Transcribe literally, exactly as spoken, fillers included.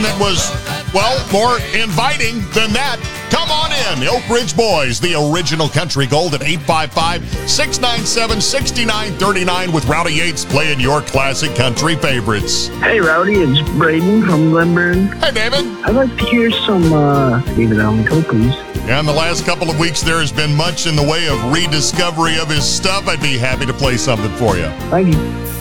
that was, well, more inviting than that. Come on in. The Oak Ridge Boys, the original country gold at eight five five, six nine seven, six nine three nine with Rowdy Yates playing your classic country favorites. Hey, Rowdy, it's Braden from Glenburn. Hey, David. I'd like to hear some uh, David Allan Coe, please. Yeah, in the last couple of weeks, there has been much in the way of rediscovery of his stuff. I'd be happy to play something for you. Thank you.